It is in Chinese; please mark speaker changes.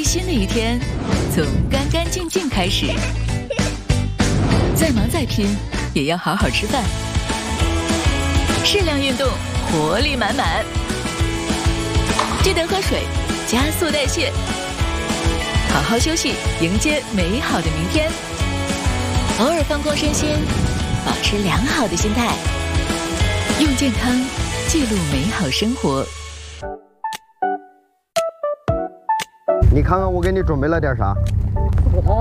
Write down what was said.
Speaker 1: 新的一天从干干净净开始。再忙再拼，也要好好吃饭。适量运动，活力满满。记得喝水，加速代谢。好好休息，迎接美好的明天。偶尔放空身心，保持良好的心态，用健康记录美好生活。
Speaker 2: 你看看我给你准备了点啥？